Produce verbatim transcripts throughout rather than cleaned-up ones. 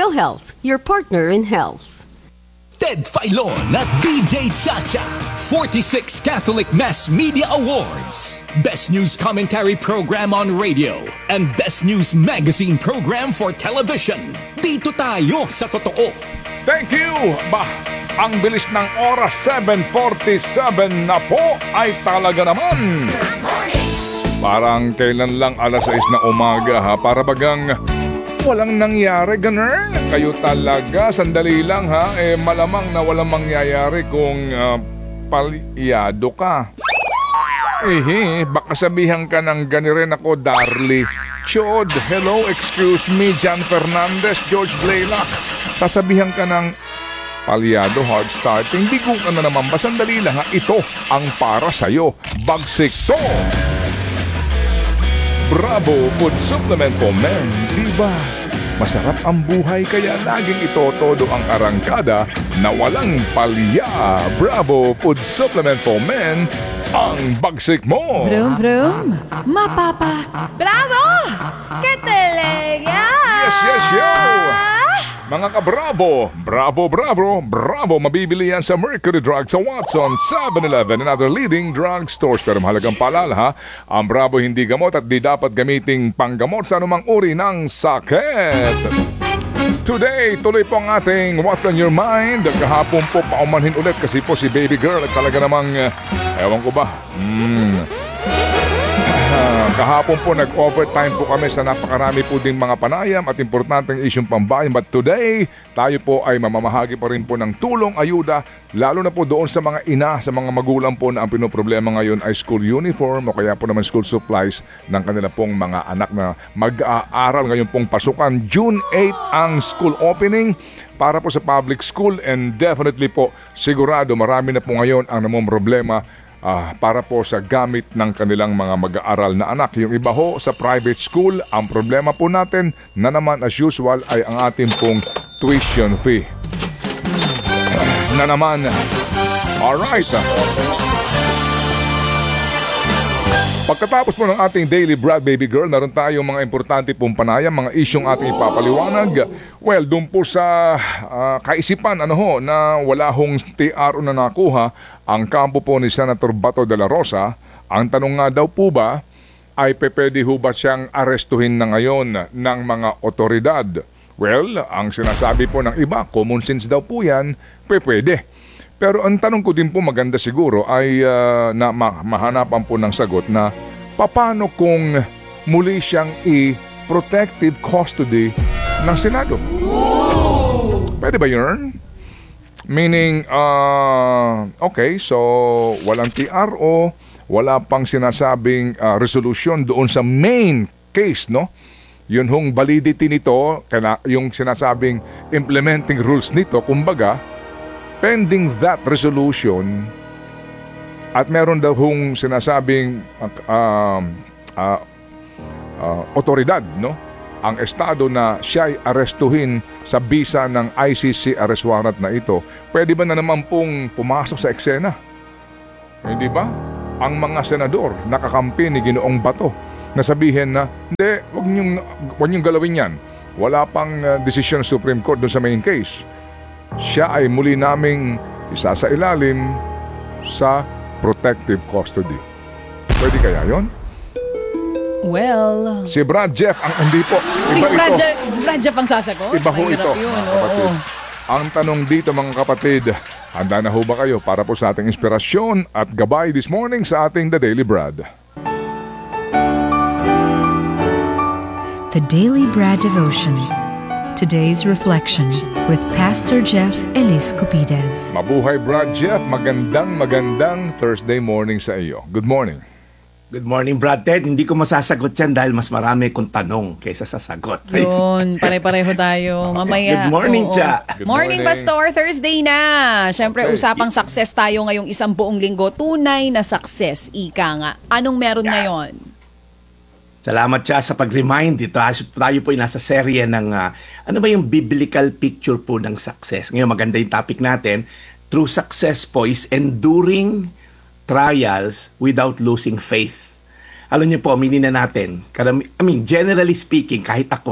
ProHealth, your partner in health. Ted Filon at D J Chacha, forty-six Catholic Mass Media Awards, Best News Commentary Program on Radio, and Best News Magazine Program for Television. Dito tayo sa totoo. Thank you! Bah, ang bilis ng oras, seven forty-seven na po ay talaga naman. Parang kailan lang alas sais na umaga ha, para bagang walang nangyari, ganun. Kayo talaga, sandali lang ha, eh malamang na walang mangyayari kung uh, palyado ka. Eh, baka sabihan ka ng gani rin ako, Darly. Chod, hello, excuse me, John Fernandez, George Blaylock. Sasabihan ka ng palyado, hard starting. Bigo ka na naman ba? Sandali lang ha, ito ang para sa'yo. Bagsik to! Bravo Food Supplement for Men, diba? Masarap ang buhay kaya laging ito todo ang arangkada na walang palya. Bravo Food Supplement for Men, ang bagsik mo. Vroom, vroom. Mapapa. Bravo! Katalega! Yes, yes, yo! Mga ka-bravo, bravo, bravo, bravo, mabibili yan sa Mercury Drug sa Watson, seven eleven and other leading drug stores. Pero mahalagang paalala ha, ang bravo hindi gamot at di dapat gamiting panggamot sa anumang uri ng sakit. Today, tuloy po ang ating What's on Your Mind. Kahapon po paumanhin ulit kasi po si baby girl at talaga namang, uh, ewan ko ba, hmm... Uh, kahapon po nag-overtime po kami sa napakarami po ding mga panayam at importanteng isyong pambayan. But today, tayo po ay mamamahagi pa rin po ng tulong, ayuda, lalo na po doon sa mga ina, sa mga magulang po na ang pinoproblema ngayon ay school uniform o kaya po naman school supplies ng kanila pong mga anak na mag-aaral ngayon pong pasukan. June eighth ang school opening para po sa public school and definitely po sigurado marami na po ngayon ang namang problema Ah, para po sa gamit ng kanilang mga mag-aaral na anak. Yung iba ho sa private school, ang problema po natin na naman as usual ay ang ating pong tuition fee. Na naman. Alright. Pagkatapos po ng ating Daily Brad Baby Girl, naroon tayong mga importante pong panayam, mga isyong ating ipapaliwanag. Well, doon po sa uh, kaisipan ano ho, na wala hong T R O na nakuha ang kampo po ni Senator Bato de la Rosa. Ang tanong nga daw po ba ay pwede ho ba siyang arestuhin na ngayon ng mga otoridad? Well, ang sinasabi po ng iba, common sense daw po yan, pwede. Pero ang tanong ko din po maganda siguro ay uh, na ma- mahanapan po ng sagot na paano kung muli siyang i-protective custody ng Senado? Pwede ba yun? Meaning, uh, okay, so walang T R O, wala pang sinasabing uh, resolution doon sa main case, no? Yun hong validity nito, kaya yung sinasabing implementing rules nito, kumbaga, pending that resolution at meron daw hong sinasabing uh, uh, uh, uh, otoridad, no? Ang estado na siya ay arestuhin sa bisa ng I C C arrest warrant na ito, pwede ba na naman pong pumasok sa eksena? Hindi ba? Ang mga senador nakakampi ni Ginoong Bato na sabihin na, hindi, wag niyong, wag niyong galawin yan. Wala pang uh, decision ng Supreme Court doon sa main case. Siya ay muli naming isasailalim sa protective custody. Pwede kaya yon? Well... Si Brad Jeff, ang hindi po. Si Iba Brad, ito. Jeff, si Brad Jeff ang sasagot? Iba ho ito, yun, mga oo. kapatid. Ang tanong dito mga kapatid, handa na ho ba kayo para po sa ating inspirasyon at gabay this morning sa ating The Daily Brad? The Daily Brad Devotions. Today's Reflection with Pastor Jeff Eliscopides. Mabuhay Brad Jeff, magandang magandang Thursday morning sa iyo. Good morning. Good morning, Brad Ted. Hindi ko masasagot yan dahil mas marami kong tanong kaysa sa sagot. Yun, pare-pareho tayo. Mamaya. Good morning, oo. Cha. Good Morning, morning. Pastor. Thursday na. Siyempre, Okay. usapang success tayo ngayong isang buong linggo. Tunay na success, ika nga. Anong meron ngayon? Salamat, Cha, sa pag-remind. Ito, tayo po ay nasa serye ng uh, ano ba yung biblical picture po ng success. Ngayon, maganda yung topic natin. True success po is enduring trials without losing faith. Alam niyo po, aminin na natin. I mean, generally speaking, kahit ako,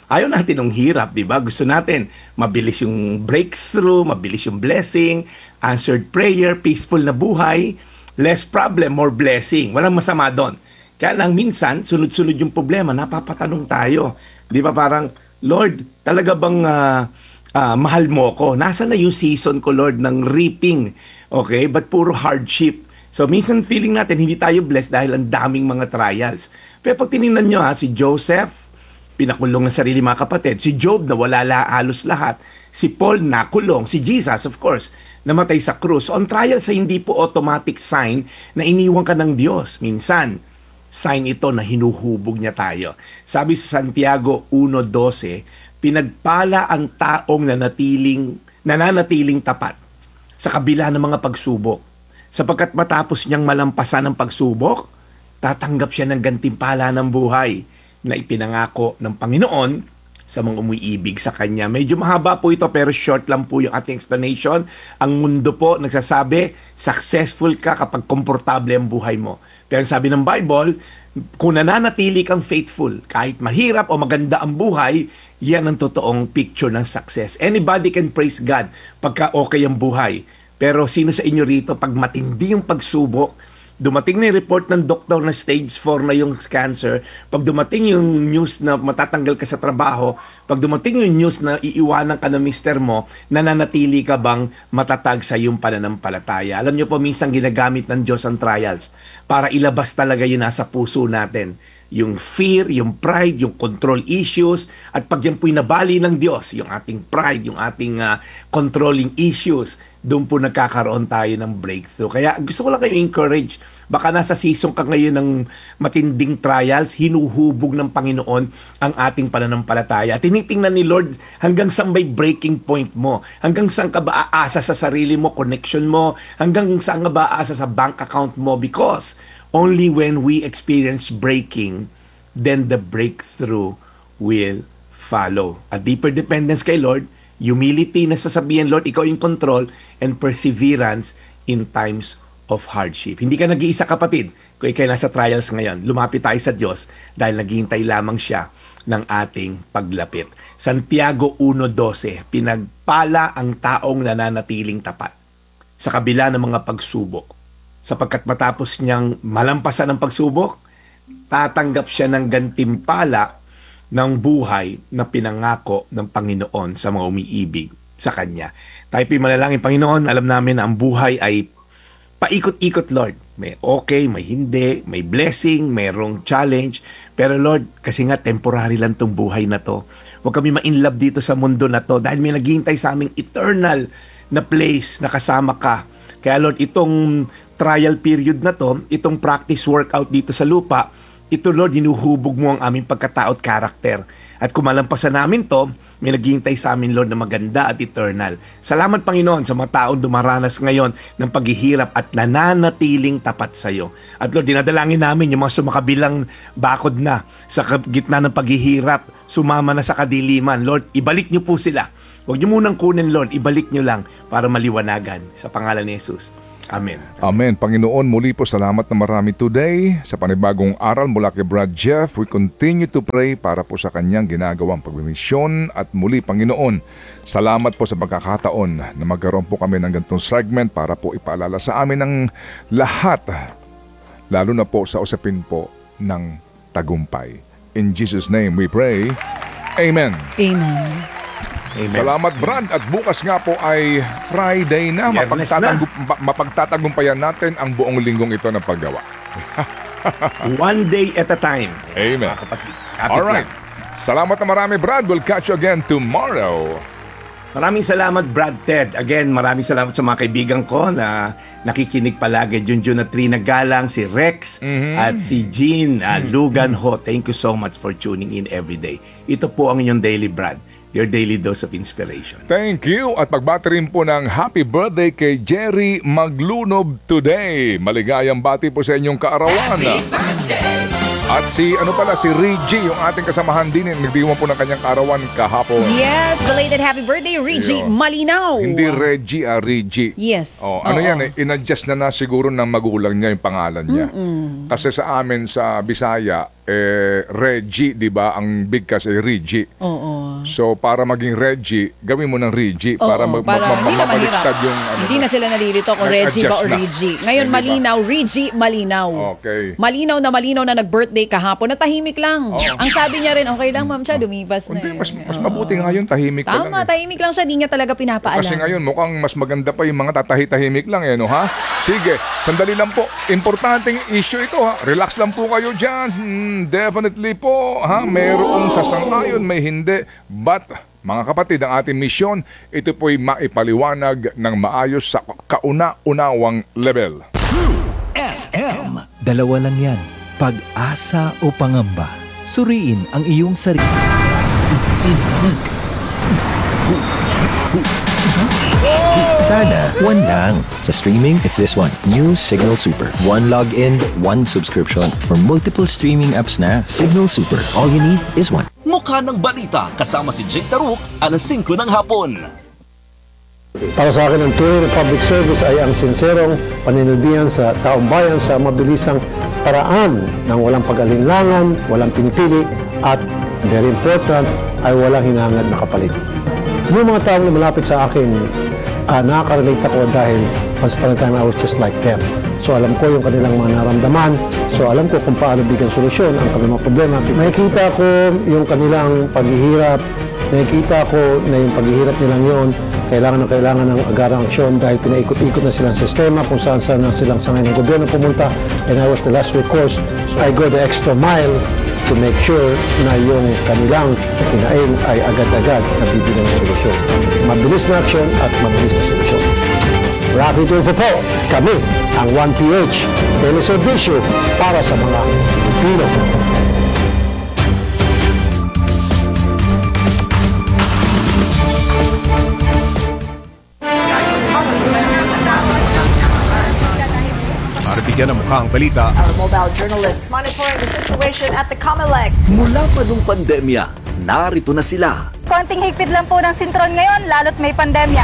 Ayaw natin ng hirap, di ba? Gusto natin mabilis yung breakthrough, mabilis yung blessing, answered prayer, peaceful na buhay, less problem, more blessing. Walang masama doon. Kaya lang minsan, sunod-sunod yung problema, napapatanong tayo. Di ba parang, Lord, talaga bang uh, uh, mahal mo ko? Nasaan na yung season ko, Lord, ng reaping? Okay? But puro hardship. So minsan feeling natin hindi tayo blessed dahil ang daming mga trials. Pero pag tinignan nyo ha, si Joseph, pinakulong ng sarili mga kapatid. Si Job, nawala la halos lahat. Si Paul, nakulong. Si Jesus, of course, namatay sa krus. So, ang trials ay hindi po automatic sign na iniwan ka ng Diyos. Minsan, sign ito na hinuhubog niya tayo. Sabi sa Santiago one twelve, pinagpala ang taong nanatiling, nananatiling tapat sa kabila ng mga pagsubok. Sapagkat matapos niyang malampasan ang pagsubok, tatanggap siya ng gantimpala ng buhay na ipinangako ng Panginoon sa mga umiibig sa Kanya. Medyo mahaba po ito pero short lang po yung ating explanation. Ang mundo po nagsasabi, successful ka kapag komportable ang buhay mo. Pero sabi ng Bible, kung nananatili kang faithful, kahit mahirap o maganda ang buhay, yan ang totoong picture ng success. Anybody can praise God pagka okay ang buhay. Pero sino sa inyo rito, pag matindi yung pagsubok, dumating na yung report ng doktor na stage four na yung cancer, pag dumating yung news na matatanggal ka sa trabaho, pag dumating yung news na iiwanan ka ng mister mo, nananatili ka bang matatag sa iyong pananampalataya? Alam niyo po, minsan ginagamit ng Diyos ang trials para ilabas talaga yun nasa puso natin. Yung fear, yung pride, yung control issues, at pag yan po'y nabali ng Diyos, yung ating pride, yung ating uh, controlling issues, doon po nagkakaroon tayo ng breakthrough. Kaya gusto ko lang kayo encourage. Baka nasa season ka ngayon ng matinding trials, hinuhubog ng Panginoon ang ating pananampalataya. Tinitingnan ni Lord hanggang saan ba'y breaking point mo? Hanggang saan ka ba aasa sa sarili mo, connection mo? Hanggang saan ka ba aasa sa bank account mo? Because only when we experience breaking, then the breakthrough will follow. A deeper dependence kay Lord, humility na sasabihin, Lord, ikaw yung control, and perseverance in times of hardship. Hindi ka nag-iisa, kapatid. Kung ikaw nasa trials ngayon, lumapit tayo sa Diyos dahil naghihintay lamang siya ng ating paglapit. Santiago one twelve, pinagpala ang taong nananatiling tapat sa kabila ng mga pagsubok. Sapagkat matapos niyang malampasan ang pagsubok, tatanggap siya ng gantimpala ng buhay na pinangako ng Panginoon sa mga umiibig sa Kanya. Tayo po'y manalangin, Panginoon, alam namin na ang buhay ay paikot-ikot, Lord. May okay, may hindi, may blessing, mayroong challenge. Pero Lord, kasi nga temporary lang tong buhay na to. Huwag kami ma-inlove dito sa mundo na to dahil may naghihintay sa aming eternal na place na kasama ka. Kaya Lord, itong trial period na to, itong practice workout dito sa lupa, ito Lord, hinuhubog mo ang aming pagkatao at karakter. At kung malampasan namin to, may naghihintay sa amin, Lord, na maganda at eternal. Salamat, Panginoon, sa mga taong dumaranas ngayon ng paghihirap at nananatiling tapat sa iyo. At Lord, dinadalangin namin yung mga sumakabilang bakod na sa gitna ng paghihirap, sumama na sa kadiliman. Lord, ibalik niyo po sila. Huwag niyo munang kunin, Lord, ibalik niyo lang para maliwanagan. Sa pangalan ni Jesus. Amen. Amen. Panginoon, muli po salamat na marami today sa panibagong aral mula kay Brad Jeff. We continue to pray para po sa kanyang ginagawang pagmimisyon. At muli, Panginoon, salamat po sa pagkakataon na magkaroon po kami ng ganitong segment para po ipaalala sa amin ng lahat, lalo na po sa usapin po ng tagumpay. In Jesus' name we pray. Amen. Amen. Amen. Salamat, Brad. At bukas nga po ay Friday na. Biyernes Mapagtatagum- ma- mapagtatagumpayan natin ang buong linggong ito na paggawa. One day at a time. Amen. Mga kapatid, kapit Alright. lang. Salamat na marami, Brad. We'll catch you again tomorrow. Maraming salamat, Brad Ted. Again, maraming salamat sa mga kaibigan ko na nakikinig palagi. Junjun at Trina Galang, si Rex, Mhm. at si Jean uh, Lugan Ho. Thank you so much for tuning in every day. Ito po ang inyong Daily Brad, your daily dose of inspiration. Thank you. At pagbati rin po ng happy birthday kay Jerry Maglunob today. Maligayang bati po sa inyong kaarawan. Happy birthday! At si ano pala, si Reggie, yung ating kasamahan din, nagdiwan po ng kanyang karawan kahapon. Yes, belated happy birthday, Reggie Ayun. Malinaw. Hindi Reggie, ah, Reggie. Yes. Oh, ano Oo. yan eh, in-adjust na na siguro ng magulang niya yung pangalan niya. Kasi sa amin sa Bisaya, eh, Reggie, di ba? Ang bigkas ay Reggie. Oo. So, para maging Reggie, gawin mo ng Reggie Oo, para mag- para mag- hindi na mabaliktad mahirap. yung ano. Hindi na sila nalilito kung Reggie ba o Nag-adjust na. Reggie. Ngayon, Hindi ba? malinaw, Reggie Malinaw. Okay. Malinaw na malinaw na nag-birthday kahapon, na tahimik lang. Oo. Ang sabi niya rin, okay lang ma'am siya, lumipas na. Hindi, eh. mas, mas mabuti nga yun, tahimik ka lang. Tama, eh. tahimik lang siya, di niya talaga pinapaalam. Kasi ngayon, mukhang mas maganda pa yung mga tatahi-tahimik lang, eh, no, ha? Sige, sandali lang po. Importanteng issue ito, ha? Relax lang po kayo dyan. Hmm, definitely po, ha? Mayroong sasang-ayon, may hindi. But, mga kapatid, ang ating misyon, ito po'y maipaliwanag ng maayos sa kauna-unawang level. True F M. Dalawa lang yan, pag-asa o pangamba. Suriin ang iyong sarili. Sana, one lang. Sa streaming, it's this one. New Signal Super. One login, one subscription. For multiple streaming apps na, Signal Super. All you need is one. Mukha ng balita kasama si Jake Taruk, alas singko ng hapon. Para sa akin, ang tunay na public service ay ang sinserong paninilbihan sa taong bayan sa mabilisang paraan ng walang pag-alinlangan, walang pinipili, at very important, ay walang hinahangad na kapalit. Yung mga taong na malapit sa akin, uh, nakaka-relate ako dahil once upon a time I was just like them. So alam ko yung kanilang mga naramdaman, so alam ko kung paano bigyan solusyon ang kanilang mga problema. Nakikita ko yung kanilang paghihirap, nakikita ko na yung paghihirap nilang yon kailangan na kailangan ng agarang aksyon dahil pinaikot-ikot na silang sistema kung saan saan na silang sangay ng gobyerno pumunta, and I was the last recourse. So I go the extra mile to make sure na yung kanilang kinain ay agad-agad nabibigyan ng solusyon. Mabilis na aksyon at mabilis na solusyon. Rafi Tulfo po, kami ang one P H teleservisyo para sa mga Pilipino. Bigyan ng mukhang balita. Our mobile journalists monitoring the situation at the Comelec. Mula pa nung pandemya, narito na sila. Konting higpit lang po ng sintron ngayon, lalo't may pandemya.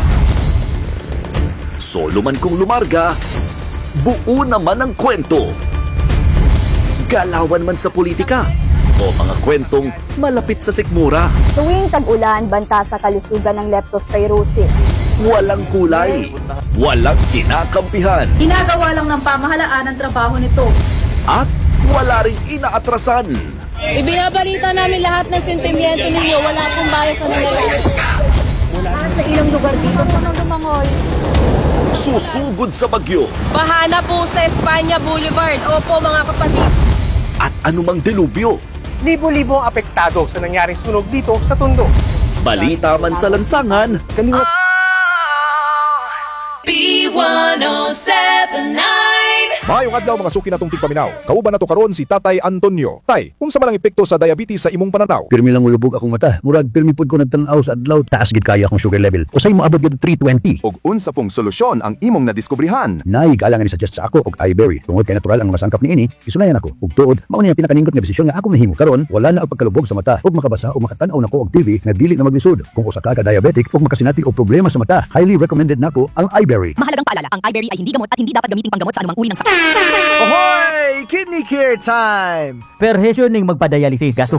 Solo man kung lumarga, buo naman ang kwento. Galawan man sa politika, o mga kwentong malapit sa sikmura. Tuwing tag-ulan, banta sa kalusugan ng leptospirosis. Walang kulay, walang kinakampihan, Ginagawa lang ng pamahalaan ang trabaho nito. at wala ring inaatrasan. Ibinabalita namin lahat ng sentimiento ninyo, wala akong bias sa nangyayari. Wala sa ilang lugar dito sa nang dumangoy. Susugod sa bagyo, Bahana po sa Espanya Boulevard. Opo mga kapatid. at anumang delubyo. Libo-libo ang apektado sa nangyaring sunog dito sa Tondo. Balita man sa lansangan, kaliwat. B one oh seven nine. Maayong adlaw mga suki natong tigpaminaw. Kauban nato karon si Tatay Antonio. Tay, kung sa malang epekto sa diabetes sa imong pananaw. Pirmi lang ulubog akong mata. Murag pirmi pud ko nagtanaw sa adlaw, taas gid kaya akong sugar level. Usay mo abot gid three twenty. Og unsa pong solusyon ang imong nadiskubrihan? Nay galangan ni suggest sa ako og iBerry. Tungod kay natural ang mga sangkap niini, isulayan ako. Ug tuod, mao ni ang pinakaningkot nga desisyon nga ako nahimo. Karon wala na og pagkalubog sa mata ug makabasa o makatan-aw nako og T V nga dili na maglisod. Kung usa ka ka diabetic ug makasinati og problema sa mata, highly recommended nako ang iBerry. Mahalagang paalala, ang iBerry ay hindi gamot at hindi dapat gamitin panggamot sa anumang uri ng sakit. Ahoy! Kidney care time! Perhesyo ning magpa-dialysis. Gasto